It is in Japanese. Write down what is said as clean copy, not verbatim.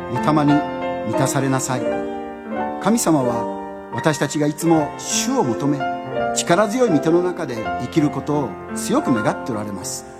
御霊に満たされなさい。神様は私たちがいつも主を求め、力強い御手の中で生きることを強く願っておられます。